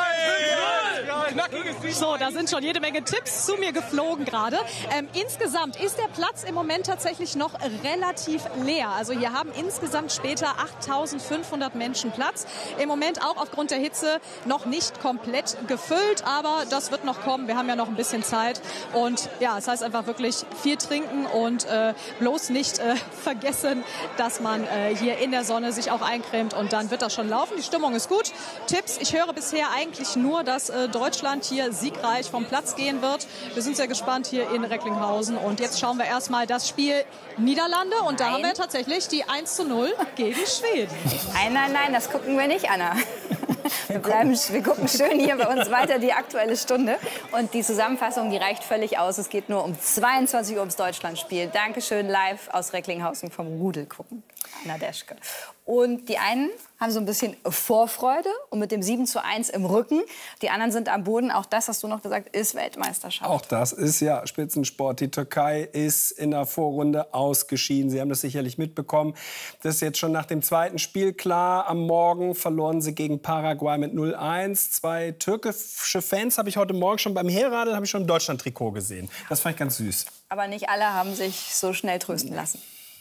ja, so, da sind schon jede Menge Tipps zu mir geflogen gerade. Ähm, insgesamt ist der Platz im Moment tatsächlich noch relativ leer. Also hier haben insgesamt später achttausendfünfhundert Menschen Platz. Im Moment auch aufgrund der Hitze noch nicht komplett gefüllt, aber das wird noch kommen. Wir haben ja noch ein bisschen Zeit. Und ja, es heißt einfach wirklich viel trinken und äh, bloß nicht äh, vergessen, dass man äh, hier in der Sonne sich auch eincremt und dann wird das schon laufen. Die Stimmung ist gut. Tipps, ich höre bisher eigentlich nur, dass äh, Deutschland hier siegreich vom Platz gehen wird. Wir sind sehr gespannt hier in Recklinghausen. Und jetzt schauen wir erstmal das Spiel Niederlande. Und da haben wir tatsächlich die eins zu null gegen Schweden. Nein, nein, nein, das gucken wir nicht, Anna. Wir, bleiben, wir gucken schön hier bei uns weiter die Aktuelle Stunde. Und die Zusammenfassung, die reicht völlig aus. Es geht nur um zweiundzwanzig Uhr ums Deutschlandspiel. Dankeschön, live aus Recklinghausen vom Rudel gucken. Anna Deschke. Und die einen haben so ein bisschen Vorfreude und mit dem sieben zu eins im Rücken. Die anderen sind am Boden. Auch das, hast du noch gesagt, ist Weltmeisterschaft. Auch das ist ja Spitzensport. Die Türkei ist in der Vorrunde ausgeschieden. Sie haben das sicherlich mitbekommen. Das ist jetzt schon nach dem zweiten Spiel klar. Am Morgen verloren sie gegen Paraguay mit null eins. Zwei türkische Fans habe ich heute Morgen schon beim Herradeln habe ich schon ein Deutschland-Trikot gesehen. Das fand ich ganz süß. Aber nicht alle haben sich so schnell trösten lassen.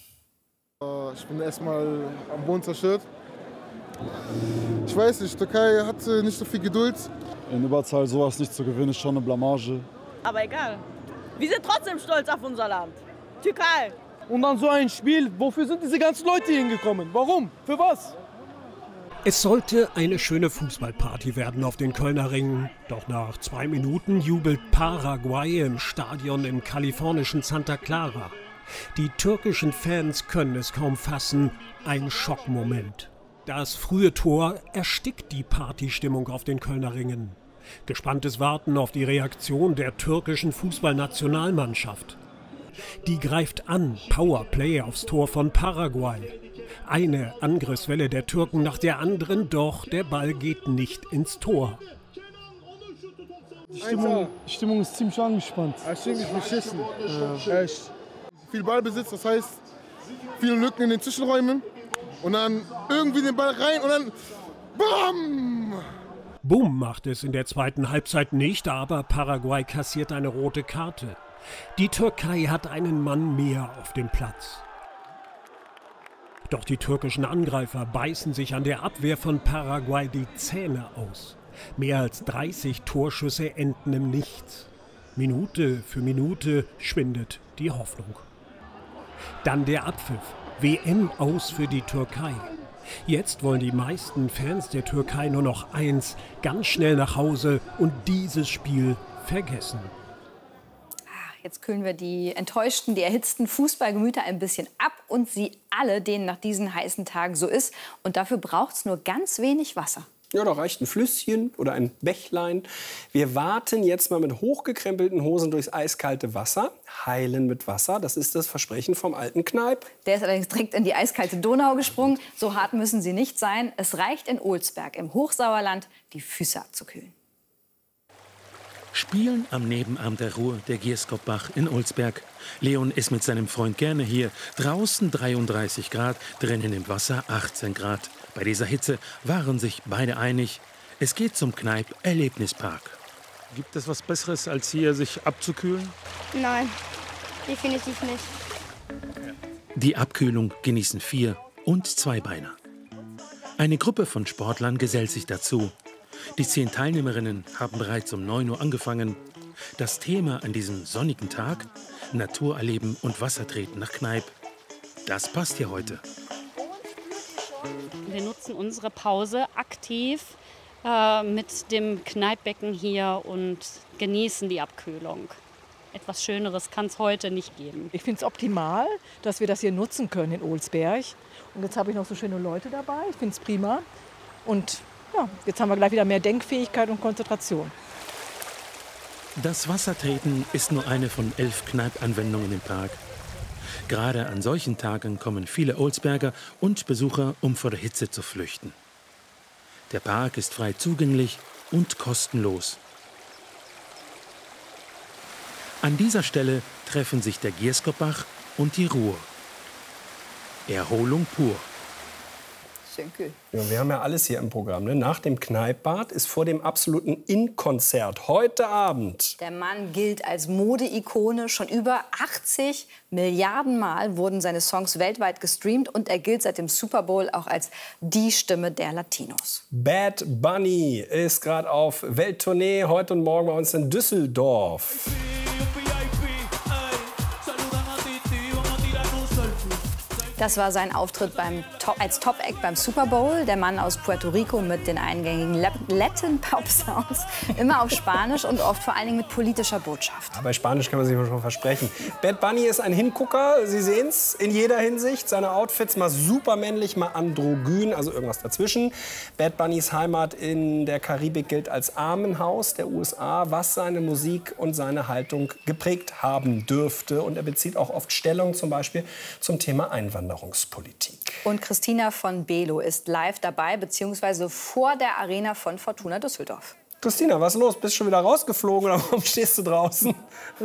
Ich bin erstmal am Boden zerstört. Ich weiß nicht, die Türkei hatte nicht so viel Geduld. In Überzahl sowas nicht zu gewinnen, ist schon eine Blamage. Aber egal. Wir sind trotzdem stolz auf unser Land. Türkei. Und dann so ein Spiel, wofür sind diese ganzen Leute hingekommen? Warum? Für was? Es sollte eine schöne Fußballparty werden auf den Kölner Ringen. Doch nach zwei Minuten jubelt Paraguay im Stadion im kalifornischen Santa Clara. Die türkischen Fans können es kaum fassen. Ein Schockmoment. Das frühe Tor erstickt die Partystimmung auf den Kölner Ringen. Gespanntes Warten auf die Reaktion der türkischen Fußballnationalmannschaft. Die greift an, Powerplay aufs Tor von Paraguay. Eine Angriffswelle der Türken nach der anderen, doch der Ball geht nicht ins Tor. Die Stimmung, die Stimmung ist ziemlich angespannt. Ziemlich beschissen. Ja. Echt. Viel Ballbesitz, das heißt viele Lücken in den Zwischenräumen und dann irgendwie den Ball rein und dann BAM! Boom macht es in der zweiten Halbzeit nicht, aber Paraguay kassiert eine rote Karte. Die Türkei hat einen Mann mehr auf dem Platz. Doch die türkischen Angreifer beißen sich an der Abwehr von Paraguay die Zähne aus. Mehr als dreißig Torschüsse enden im Nichts. Minute für Minute schwindet die Hoffnung. Dann der Abpfiff. W M aus für die Türkei. Jetzt wollen die meisten Fans der Türkei nur noch eins, ganz schnell nach Hause und dieses Spiel vergessen. Jetzt kühlen wir die enttäuschten, die erhitzten Fußballgemüter ein bisschen ab und sie alle, denen nach diesen heißen Tagen so ist. Und dafür braucht es nur ganz wenig Wasser. Ja, da reicht ein Flüsschen oder ein Bächlein. Wir warten jetzt mal mit hochgekrempelten Hosen durchs eiskalte Wasser. Heilen mit Wasser, das ist das Versprechen vom alten Kneipp. Der ist allerdings direkt in die eiskalte Donau gesprungen. So hart müssen sie nicht sein. Es reicht in Olsberg im Hochsauerland, die Füße abzukühlen. Spielen am Nebenarm der Ruhr, der Gierskopbach in Olsberg. Leon ist mit seinem Freund gerne hier. Draußen dreiunddreißig Grad, drinnen im Wasser achtzehn Grad. Bei dieser Hitze waren sich beide einig. Es geht zum Kneipp Erlebnispark. Gibt es was Besseres, als hier sich abzukühlen? Nein, definitiv nicht. Die Abkühlung genießen vier und Zweibeiner. Eine Gruppe von Sportlern gesellt sich dazu. Die zehn Teilnehmerinnen haben bereits um neun Uhr angefangen. Das Thema an diesem sonnigen Tag: Natur erleben und Wasser treten nach Kneipp. Das passt hier heute. Wir nutzen unsere Pause aktiv äh, mit dem Kneippbecken hier und genießen die Abkühlung. Etwas Schöneres kann es heute nicht geben. Ich finde es optimal, dass wir das hier nutzen können in Olsberg. Und jetzt habe ich noch so schöne Leute dabei. Ich finde es prima. Und ja, jetzt haben wir gleich wieder mehr Denkfähigkeit und Konzentration. Das Wassertreten ist nur eine von elf Kneipp-Anwendungen im Park. Gerade an solchen Tagen kommen viele Olsberger und Besucher, um vor der Hitze zu flüchten. Der Park ist frei zugänglich und kostenlos. An dieser Stelle treffen sich der Gierskopbach und die Ruhr. Erholung pur. Ja, wir haben ja alles hier im Programm. Ne? Nach dem Kneippbad ist vor dem absoluten In-Konzert heute Abend. Der Mann gilt als Mode-Ikone. Schon über achtzig Milliarden Mal wurden seine Songs weltweit gestreamt. Und er gilt seit dem Super Bowl auch als die Stimme der Latinos. Bad Bunny ist gerade auf Welttournee. Heute und morgen bei uns in Düsseldorf. Das war sein Auftritt beim Top, als Top-Act beim Super Bowl. Der Mann aus Puerto Rico mit den eingängigen Latin-Pop-Sounds. Immer auf Spanisch und oft vor allen Dingen mit politischer Botschaft. Bei Spanisch kann man sich schon versprechen. Bad Bunny ist ein Hingucker, Sie sehen es, in jeder Hinsicht. Seine Outfits mal super männlich, mal androgyn, also irgendwas dazwischen. Bad Bunnys Heimat in der Karibik gilt als Armenhaus der U S A, was seine Musik und seine Haltung geprägt haben dürfte. Und er bezieht auch oft Stellung, zum Beispiel zum Thema Einwanderung. Und Christina von Belo ist live dabei, beziehungsweise vor der Arena von Fortuna Düsseldorf. Christina, was ist los? Bist du schon wieder rausgeflogen oder warum stehst du draußen?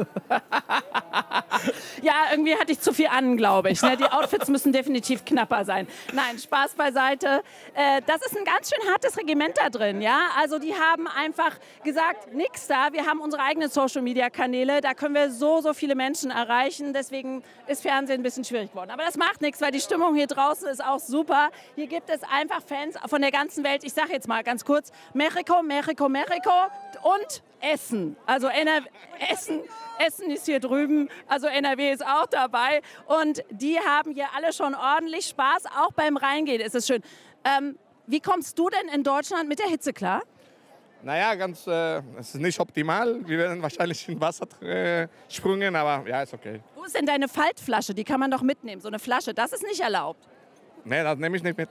Ja, irgendwie hatte ich zu viel an, glaube ich. Die Outfits müssen definitiv knapper sein. Nein, Spaß beiseite. Das ist ein ganz schön hartes Regiment da drin. Ja? Also die haben einfach gesagt, nix da. Wir haben unsere eigenen Social-Media-Kanäle. Da können wir so, so viele Menschen erreichen. Deswegen ist Fernsehen ein bisschen schwierig geworden. Aber das macht nichts, weil die Stimmung hier draußen ist auch super. Hier gibt es einfach Fans von der ganzen Welt. Ich sage jetzt mal ganz kurz, Mexiko, Mexiko, Mexiko und Essen. Also N R W, Essen, Essen ist hier drüben, also N R W ist auch dabei. Und die haben hier alle schon ordentlich Spaß, auch beim Reingehen ist es schön. Ähm, wie kommst du denn in Deutschland mit der Hitze klar? Naja, ganz, äh, es ist nicht optimal. Wir werden wahrscheinlich in Wasser äh, sprungen, aber ja, ist okay. Wo ist denn deine Faltflasche? Die kann man doch mitnehmen, so eine Flasche. Das ist nicht erlaubt. Nee, das nehme ich nicht mit.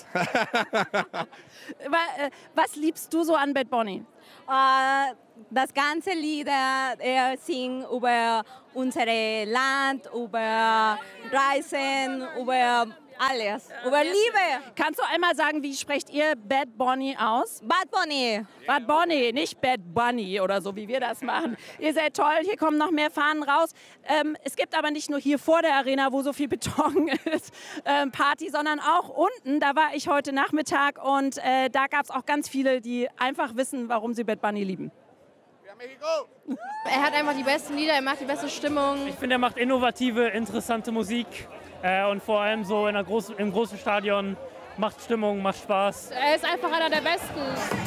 Was liebst du so an Bad Bunny? Uh, das ganze Lieder, er singt über unser Land, über Reisen, über alles, über Liebe. Kannst du einmal sagen, wie sprecht ihr Bad Bunny aus? Bad Bunny. Bad Bunny, nicht Bad Bunny oder so, wie wir das machen. Ihr seid toll, hier kommen noch mehr Fahnen raus. Ähm, es gibt aber nicht nur hier vor der Arena, wo so viel Beton ist, ähm, Party, sondern auch unten. Da war ich heute Nachmittag und äh, da gab es auch ganz viele, die einfach wissen, warum sie Bad Bunny lieben. Er hat einfach die besten Lieder, er macht die beste Stimmung. Ich finde, er macht innovative, interessante Musik. Äh, und vor allem so in einer großen, im großen Stadion macht Stimmung, macht Spaß. Er ist einfach einer der Besten.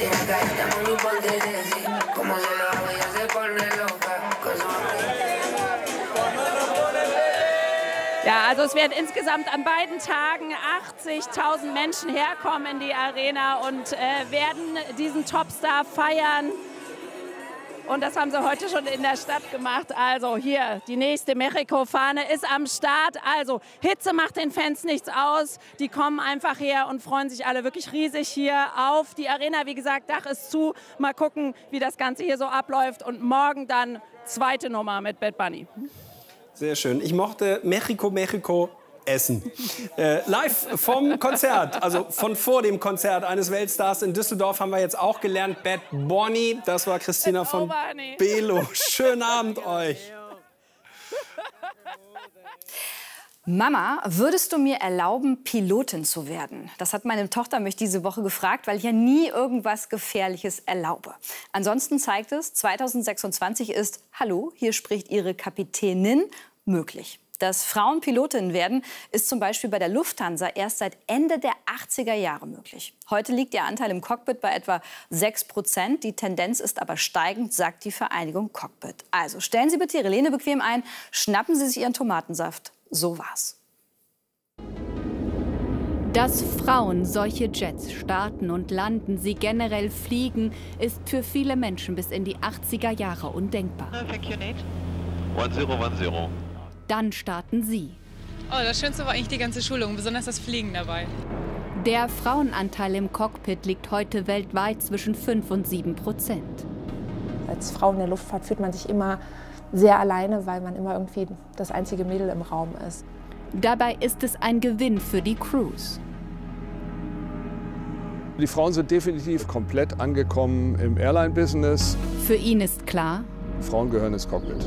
Ja, also es werden insgesamt an beiden Tagen achtzigtausend Menschen herkommen in die Arena und äh, werden diesen Topstar feiern. Und das haben sie heute schon in der Stadt gemacht. Also hier, die nächste Mexiko-Fahne ist am Start. Also Hitze macht den Fans nichts aus. Die kommen einfach her und freuen sich alle wirklich riesig hier auf die Arena. Wie gesagt, Dach ist zu. Mal gucken, wie das Ganze hier so abläuft. Und morgen dann zweite Nummer mit Bad Bunny. Sehr schön. Ich mochte Mexiko, Mexiko essen. Äh, live vom Konzert, also von vor dem Konzert eines Weltstars in Düsseldorf haben wir jetzt auch gelernt. Bad Bunny, das war Christina von Belo. Schönen Abend euch. Mama, würdest du mir erlauben, Pilotin zu werden? Das hat meine Tochter mich diese Woche gefragt, weil ich ja nie irgendwas Gefährliches erlaube. Ansonsten zeigt es, zweitausendsechsundzwanzig ist, hallo, hier spricht ihre Kapitänin, möglich. Dass Frauen Pilotinnen werden, ist zum Beispiel bei der Lufthansa erst seit Ende der achtziger Jahre möglich. Heute liegt ihr Anteil im Cockpit bei etwa sechs Prozent. Die Tendenz ist aber steigend, sagt die Vereinigung Cockpit. Also stellen Sie bitte Ihre Lehne bequem ein, schnappen Sie sich Ihren Tomatensaft. So war's. Dass Frauen solche Jets starten und landen, sie generell fliegen, ist für viele Menschen bis in die achtziger Jahre undenkbar. Dann starten sie. Oh, das Schönste war eigentlich die ganze Schulung, besonders das Fliegen dabei. Der Frauenanteil im Cockpit liegt heute weltweit zwischen fünf und sieben Prozent. Als Frau in der Luftfahrt fühlt man sich immer sehr alleine, weil man immer irgendwie das einzige Mädel im Raum ist. Dabei ist es ein Gewinn für die Crews. Die Frauen sind definitiv komplett angekommen im Airline-Business. Für ihn ist klar, Frauen gehören ins Cockpit.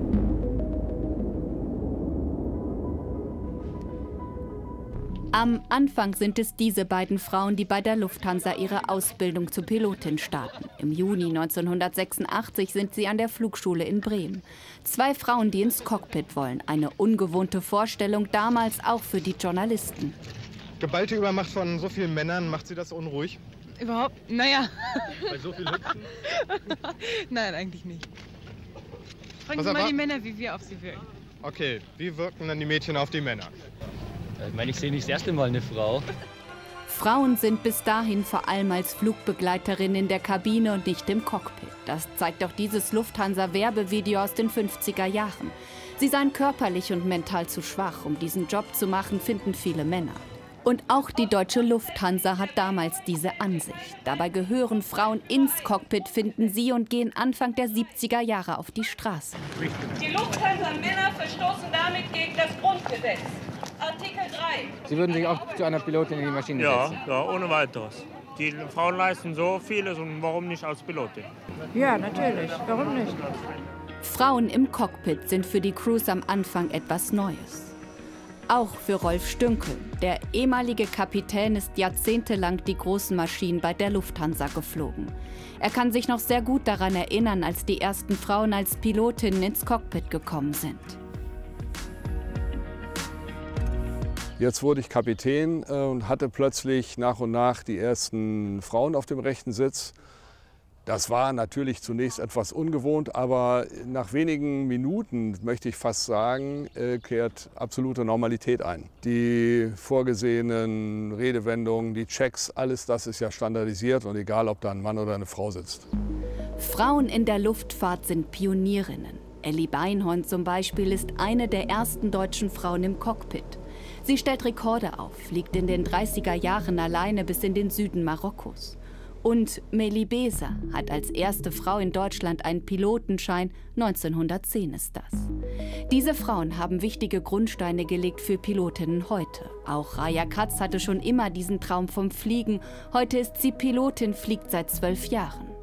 Am Anfang sind es diese beiden Frauen, die bei der Lufthansa ihre Ausbildung zur Pilotin starten. Im Juni neunzehnhundertsechsundachtzig sind sie an der Flugschule in Bremen. Zwei Frauen, die ins Cockpit wollen. Eine ungewohnte Vorstellung, damals auch für die Journalisten. Geballte Übermacht von so vielen Männern, macht Sie das unruhig? Überhaupt? Naja. Bei so viel Hüpfen? Nein, eigentlich nicht. Fragen Sie mal die Männer, wie wir auf sie wirken. Okay, wie wirken dann die Mädchen auf die Männer? Ich meine, ich sehe nicht das erste Mal eine Frau. Frauen sind bis dahin vor allem als Flugbegleiterin in der Kabine und nicht im Cockpit. Das zeigt auch dieses Lufthansa-Werbevideo aus den fünfziger Jahren. Sie seien körperlich und mental zu schwach, um diesen Job zu machen, finden viele Männer. Und auch die deutsche Lufthansa hat damals diese Ansicht. Dabei gehören Frauen ins Cockpit, finden sie, und gehen Anfang der siebziger Jahre auf die Straße. Die Lufthansa-Männer verstoßen damit gegen das Grundgesetz. Artikel drei. Sie würden sich auch zu einer Pilotin in die Maschine ja, setzen? Ja, ohne weiteres. Die Frauen leisten so vieles und warum nicht als Pilotin? Ja, natürlich. Warum nicht? Frauen im Cockpit sind für die Crews am Anfang etwas Neues. Auch für Rolf Stünkel. Der ehemalige Kapitän ist jahrzehntelang die großen Maschinen bei der Lufthansa geflogen. Er kann sich noch sehr gut daran erinnern, als die ersten Frauen als Pilotinnen ins Cockpit gekommen sind. Jetzt wurde ich Kapitän äh, und hatte plötzlich nach und nach die ersten Frauen auf dem rechten Sitz. Das war natürlich zunächst etwas ungewohnt, aber nach wenigen Minuten, möchte ich fast sagen, äh, kehrt absolute Normalität ein. Die vorgesehenen Redewendungen, die Checks, alles das ist ja standardisiert und egal, ob da ein Mann oder eine Frau sitzt. Frauen in der Luftfahrt sind Pionierinnen. Elli Beinhorn zum Beispiel ist eine der ersten deutschen Frauen im Cockpit. Sie stellt Rekorde auf, fliegt in den dreißiger Jahren alleine bis in den Süden Marokkos. Und Meli Beser hat als erste Frau in Deutschland einen Pilotenschein, neunzehnhundertzehn ist das. Diese Frauen haben wichtige Grundsteine gelegt für Pilotinnen heute. Auch Raya Katz hatte schon immer diesen Traum vom Fliegen. Heute ist sie Pilotin, fliegt seit zwölf Jahren.